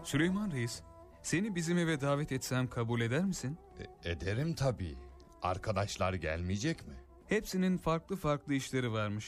Süleyman Reis, seni bizim eve davet etsem kabul eder misin? Ederim tabii. Arkadaşlar gelmeyecek mi? Hepsinin farklı farklı işleri varmış.